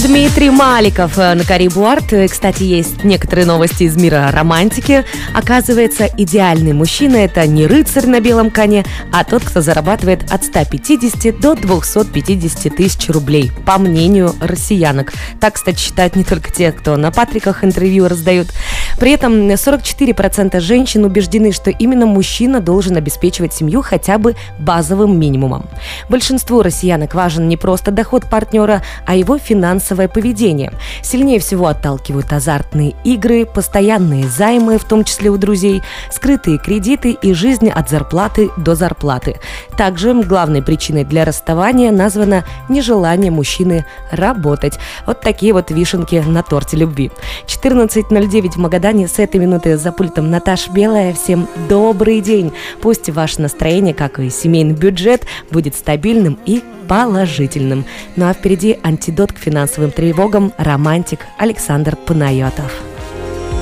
Дмитрий Маликов на Карибу Арт. Кстати, есть некоторые новости из мира романтики. Оказывается, идеальный мужчина – это не рыцарь на белом коне, а тот, кто зарабатывает от 150 до 250 тысяч рублей, по мнению россиянок. Так, кстати, считают не только те, кто на патриках интервью раздают. При этом 44% женщин убеждены, что именно мужчина должен обеспечивать семью хотя бы базовым минимумом. Большинству россиянок важен не просто доход партнера, а его финансовое поведение. Сильнее всего отталкивают азартные игры, постоянные займы, в том числе у друзей, скрытые кредиты и жизнь от зарплаты до зарплаты. Также главной причиной для расставания названо нежелание мужчины работать. Вот такие вот вишенки на торте любви. 14:09 в Магадане. С этой минуты за пультом Наташа Белая. Всем добрый день. Пусть ваше настроение, как и семейный бюджет, будет стабильным и положительным. Ну а впереди антидот к финансовым тревогам, романтик Александр Панайотов.